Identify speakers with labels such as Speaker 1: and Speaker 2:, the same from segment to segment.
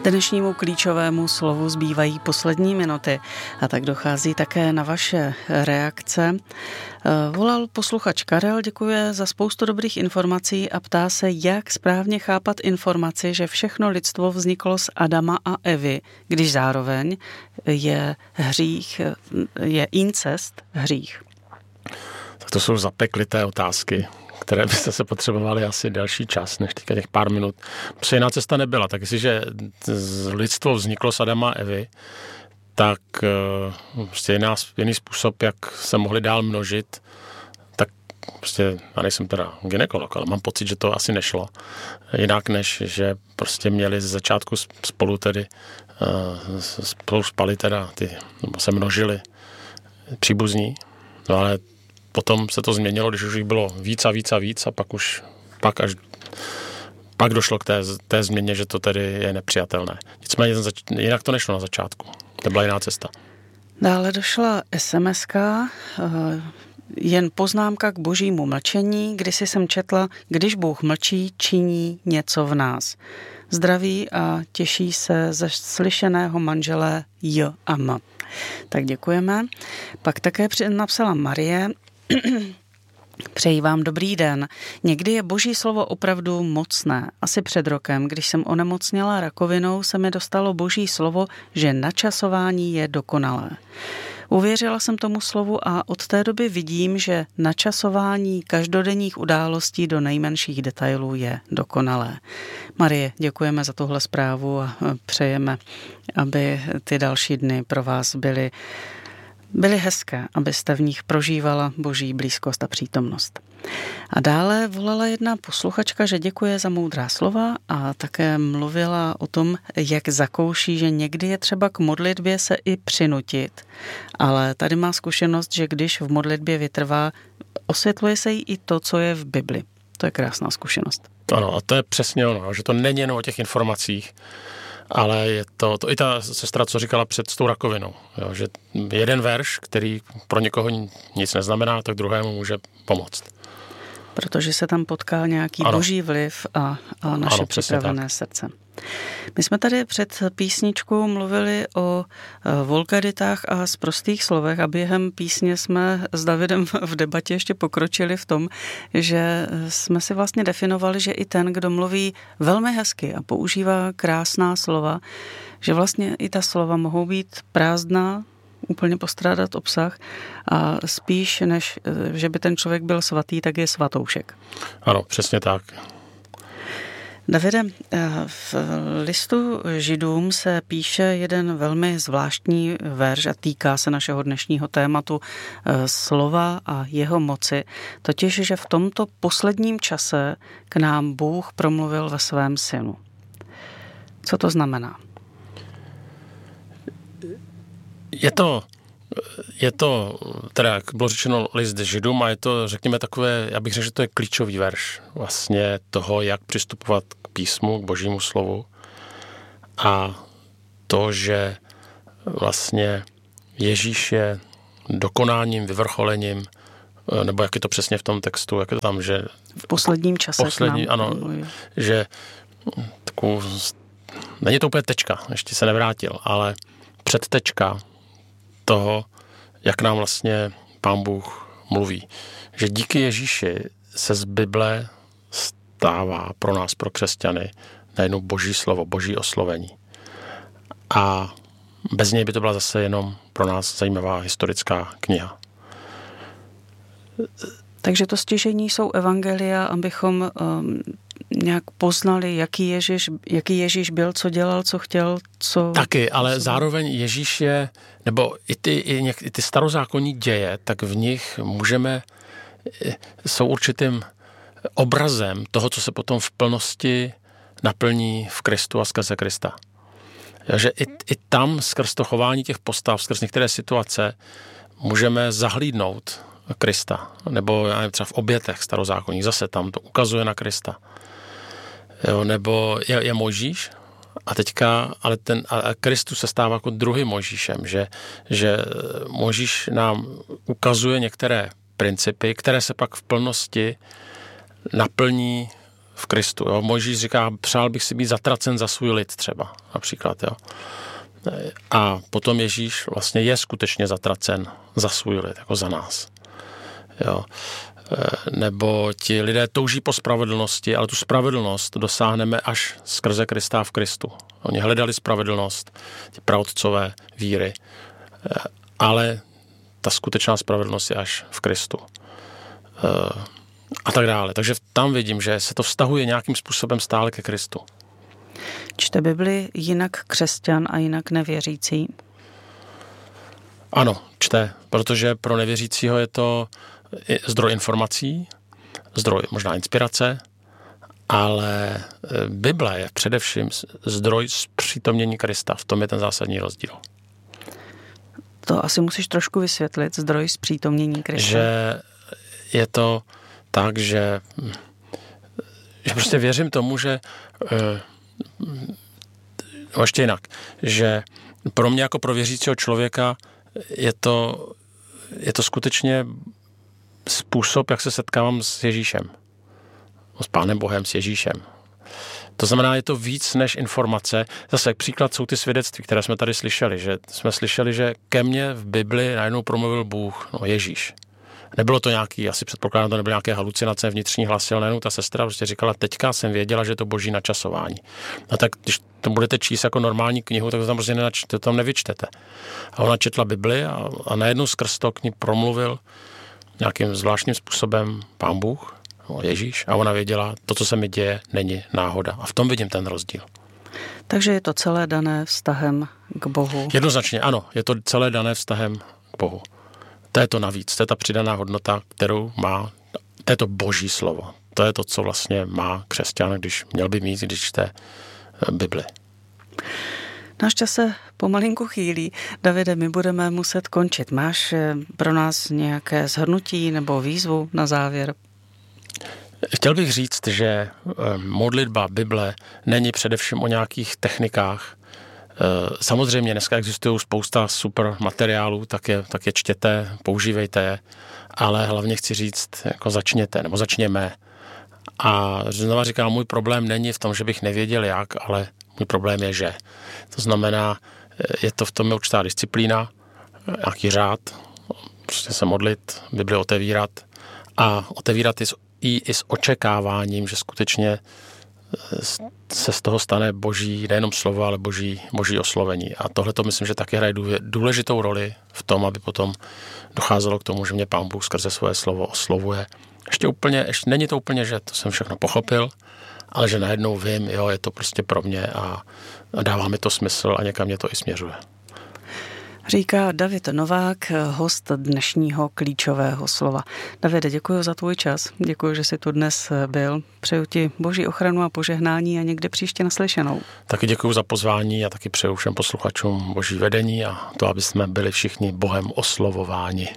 Speaker 1: Dnešnímu klíčovému slovu zbývají poslední minuty a tak dochází také na vaše reakce. Volal posluchač Karel, děkuje za spoustu dobrých informací a ptá se, jak správně chápat informaci, že všechno lidstvo vzniklo z Adama a Evy, když zároveň je hřích, je incest hřích.
Speaker 2: Tak to jsou zapeklité otázky, které byste se potřebovali asi delší čas, než teďka těch pár minut. Protože jiná cesta nebyla. Tak jestliže lidstvo vzniklo z Adama a Evy, tak prostě jiný způsob, jak se mohli dál množit, tak prostě, já nejsem teda gynekolog, ale mám pocit, že to asi nešlo. Jinak, než že prostě měli ze začátku spolu tedy spolu spali teda nebo se množili příbuzní, no ale potom se to změnilo, když už jich bylo víc a pak došlo k té změně, že to tedy je nepřijatelné. Nicméně jinak to nešlo na začátku. To byla jiná cesta.
Speaker 1: Dále došla SMS-ka, jen poznámka k božímu mlčení. Kdysi jsem četla, když Bůh mlčí, činí něco v nás. Zdraví a těší se ze slyšeného manžele J a M. Tak děkujeme. Pak také napsala Marie. Přeji vám dobrý den. Někdy je boží slovo opravdu mocné. Asi před rokem, když jsem onemocněla rakovinou, se mi dostalo boží slovo, že načasování je dokonalé. Uvěřila jsem tomu slovu a od té doby vidím, že načasování každodenních událostí do nejmenších detailů je dokonalé. Marie, děkujeme za tuhle zprávu a přejeme, aby ty další dny pro vás byly hezké, abyste v nich prožívala boží blízkost a přítomnost. A dále volala jedna posluchačka, že děkuje za moudrá slova a také mluvila o tom, jak zakouší, že někdy je třeba k modlitbě se i přinutit, ale tady má zkušenost, že když v modlitbě vytrvá, osvětluje se jí i to, co je v Bibli. To je krásná zkušenost.
Speaker 2: Ano, a to je přesně ono, že to není jen o těch informacích, ale je to i ta sestra, co říkala před tou rakovinou, jo, že jeden verš, který pro někoho nic neznamená, tak druhému může pomoct.
Speaker 1: Protože se tam potká nějaký boží vliv a naše připravené srdce. My jsme tady před písničkou mluvili o vulgaritách a sprostých slovech a během písně jsme s Davidem v debatě ještě pokročili v tom, že jsme si vlastně definovali, že i ten, kdo mluví velmi hezky a používá krásná slova, že vlastně i ta slova mohou být prázdná, úplně postrádat obsah a spíš, než že by ten člověk byl svatý, tak je svatoušek.
Speaker 2: Ano, přesně tak.
Speaker 1: Davide, v listu Židům se píše jeden velmi zvláštní verš a týká se našeho dnešního tématu slova a jeho moci, totiž, že v tomto posledním čase k nám Bůh promluvil ve svém synu. Co to znamená? Je to, teda jak bylo řečeno, list Židům a je to, řekněme, takové, já bych řekl, že to je klíčový verš vlastně toho, jak přistupovat k písmu, k božímu slovu a to, že vlastně Ježíš je dokonáním, vyvrcholením, nebo jak je to přesně v tom textu, jak je to tam, že v posledním čase
Speaker 2: ano, že takovou, není to úplně tečka, ještě se nevrátil, ale předtečka toho, jak nám vlastně Pán Bůh mluví. Že díky Ježíši se z Bible stává pro nás, pro křesťany, najednou boží slovo, boží oslovení. A bez něj by to byla zase jenom pro nás zajímavá historická kniha.
Speaker 1: Takže to stěžení jsou evangelia, abychom nějak poznali, jaký Ježíš byl, co dělal, co chtěl, co...
Speaker 2: Taky, ale zároveň Ježíš je, nebo i ty starozákonní děje, tak v nich jsou určitým obrazem toho, co se potom v plnosti naplní v Kristu a skrze Krista. Že i tam skrz to chování těch postav, skrz některé situace můžeme zahlídnout Krista, nebo třeba v obětech starozákonních, zase tam to ukazuje na Krista. Jo, nebo je Mojžíš a teďka, ale Kristus se stává jako druhým Mojžíšem, že Mojžíš nám ukazuje některé principy, které se pak v plnosti naplní v Kristu. Jo. Mojžíš říká, přál bych si být zatracen za svůj lid třeba, například. Jo. A potom Ježíš vlastně je skutečně zatracen za svůj lid, jako za nás. Jo. Nebo ti lidé touží po spravedlnosti, ale tu spravedlnost dosáhneme až skrze Krista v Kristu. Oni hledali spravedlnost, ti praotcové víry, ale ta skutečná spravedlnost je až v Kristu. A tak dále. Takže tam vidím, že se to vztahuje nějakým způsobem stále ke Kristu.
Speaker 1: Čte Bibli jinak křesťan a jinak nevěřící?
Speaker 2: Ano, čte, protože pro nevěřícího je to zdroj informací, zdroj možná inspirace, ale Bible je především zdroj zpřítomnění Krista. V tom je ten zásadní rozdíl.
Speaker 1: To asi musíš trošku vysvětlit, zdroj zpřítomnění Krista.
Speaker 2: Že je to tak, že prostě věřím tomu, že ještě jinak, že pro mě jako pro věřícího člověka je to skutečně způsob, jak se setkávám s Ježíšem. S Pánem Bohem, s Ježíšem. To znamená, je to víc než informace. Zase příklad jsou ty svědectví, které jsme tady slyšeli. Že jsme slyšeli, že ke mně v Bibli najednou promluvil Bůh, Ježíš. Nebylo to nějaký, asi předpokládám, to nebyly nějaké halucinace, vnitřní hlasy, ale najednou ta sestra prostě říkala, teďka jsem věděla, že to boží načasování. A tak když to budete číst jako normální knihu, tak to tam prostě to tam nevyčtete. A ona četla Bibli a najednou skrz to k ní promluvil nějakým zvláštním způsobem Pán Bůh, Ježíš, a ona věděla, to, co se mi děje, není náhoda. A v tom vidím ten rozdíl.
Speaker 1: Takže je to celé dané vztahem k Bohu.
Speaker 2: Jednoznačně, ano, je to celé dané vztahem k Bohu. To je to navíc, to je ta přidaná hodnota, kterou má, to je to boží slovo. To je to, co vlastně má křesťan, měl by mít, když čte Bibli.
Speaker 1: Náš čas se pomalinku chýlí. Davide, my budeme muset končit. Máš pro nás nějaké shrnutí nebo výzvu na závěr?
Speaker 2: Chtěl bych říct, že modlitba Bible není především o nějakých technikách. Samozřejmě dneska existují spousta super materiálů, tak je čtěte, používejte je, ale hlavně chci říct, jako začněte, nebo začněme. A znova říkám, můj problém není v tom, že bych nevěděl jak, ale můj problém je, že. To znamená, je to v tom určitá disciplína, nějaký řád, prostě se modlit, Bibli otevírat a otevírat i s očekáváním, že skutečně se z toho stane boží, nejenom slovo, ale boží oslovení. A tohle to myslím, že taky hraje důležitou roli v tom, aby potom docházelo k tomu, že mě Pán Bůh skrze svoje slovo oslovuje. Ještě není to úplně, že to jsem všechno pochopil, ale že najednou vím, jo, je to prostě pro mě a dává mi to smysl a někam mě to i směřuje.
Speaker 1: Říká David Novák, host dnešního klíčového slova. Davide, děkuji za tvůj čas, děkuji, že jsi tu dnes byl. Přeju ti boží ochranu a požehnání a někde příště naslyšenou.
Speaker 2: Taky děkuji za pozvání a taky přeju všem posluchačům boží vedení a to, aby jsme byli všichni Bohem oslovováni.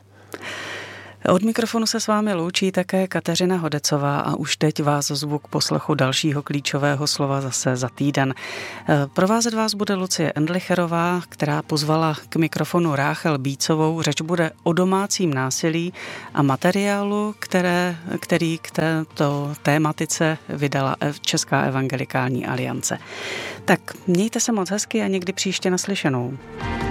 Speaker 1: Od mikrofonu se s vámi loučí také Kateřina Hodecová a už teď vás zvu k poslechu dalšího klíčového slova zase za týden. Provázet vás bude Lucie Endlicherová, která pozvala k mikrofonu Ráchel Bícovou. Řeč bude o domácím násilí a materiálu, který k této tématice vydala Česká evangelikální aliance. Tak mějte se moc hezky a někdy příště naslyšenou.